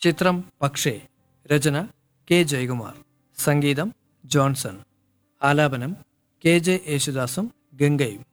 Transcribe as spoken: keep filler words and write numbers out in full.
ചിത്രം പക്ഷേ. രചന കെ ജയകുമാർ. സംഗീതം ജോൺസൺ. ആലാപനം കെ ജെ യേശുദാസും ഗംഗയും.